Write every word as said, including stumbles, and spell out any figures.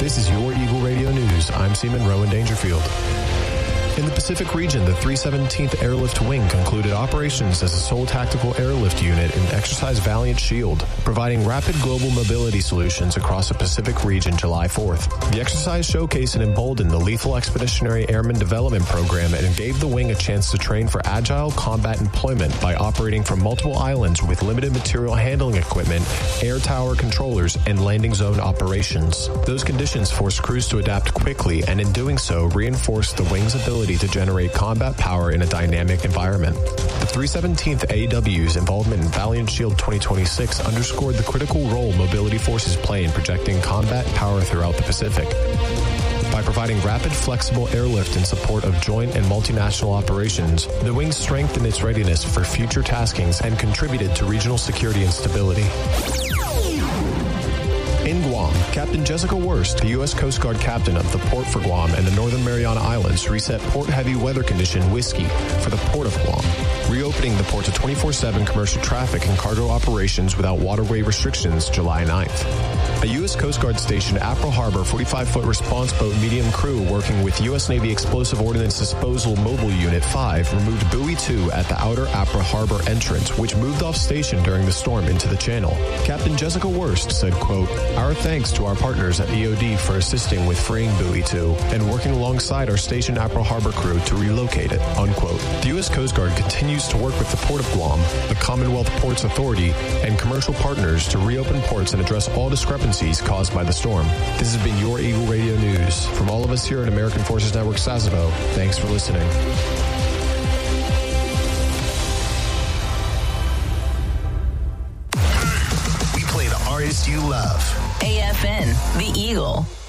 This is your Eagle Radio News. I'm Seaman Rowan Dangerfield. In the Pacific region, the three seventeenth Airlift Wing concluded operations as a sole tactical airlift unit in Exercise Valiant Shield, providing rapid global mobility solutions across the Pacific region July fourth. The exercise showcased and emboldened the Lethal Expeditionary Airman Development Program and gave the wing a chance to train for agile combat employment by operating from multiple islands with limited material handling equipment, air tower controllers, and landing zone operations. Those conditions forced crews to adapt quickly, and in doing so, reinforced the wing's ability to generate combat power in a dynamic environment. The three seventeenth A W's involvement in Valiant Shield twenty twenty-six underscored the critical role mobility forces play in projecting combat power throughout the Pacific. By providing rapid, flexible airlift in support of joint and multinational operations, the wing strengthened its readiness for future taskings and contributed to regional security and stability. In Guam, Captain Jessica Wurst, the U S Coast Guard captain of the port for Guam and the Northern Mariana Islands, reset port-heavy weather condition Whiskey for the port of Guam, reopening the port to twenty-four seven commercial traffic and cargo operations without waterway restrictions July ninth. A U S Coast Guard stationed at Pearl Harbor forty-five foot response boat medium crew working with U S Navy Explosive Ordnance Disposal Mobile Unit five removed Buoy two at the outer Apra Harbor entrance, which moved off station during the storm into the channel. Captain Jessica Wurst said, quote, "Our thanks to our partners at E O D for assisting with freeing Buoy two and working alongside our station Apra Harbor crew to relocate it," unquote. The U S Coast Guard continues to work with the Port of Guam, the Commonwealth Ports Authority, and commercial partners to reopen ports and address all discrepancies caused by the storm. This has been your Eagle Radio News. From all of us here at American Forces Network Sasebo, thanks for listening. We play the artists you love. A F N, The Eagle.